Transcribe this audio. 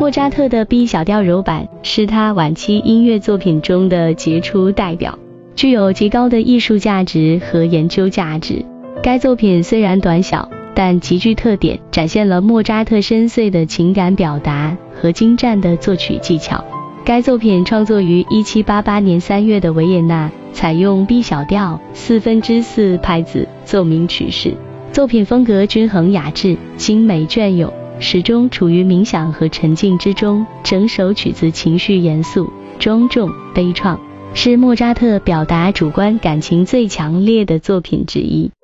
莫扎特的 B 小调柔版是他晚期音乐作品中的杰出代表，具有极高的艺术价值和研究价值。该作品虽然短小，但极具特点，展现了莫扎特深邃的情感表达和精湛的作曲技巧。该作品创作于1788年3月的维也纳，采用 B 小调4/4拍子奏鸣曲式。作品风格均衡雅致，精美隽永，始终处于冥想和沉静之中。整首曲子情绪严肃、庄重、悲怆，是莫扎特表达主观感情最强烈的作品之一。